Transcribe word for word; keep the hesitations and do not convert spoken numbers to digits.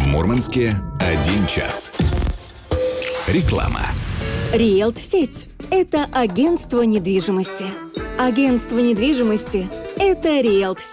Мурманске один час. Реклама. Риэлт-сеть – это агентство недвижимости. Агентство недвижимости – это Риэлт-сеть.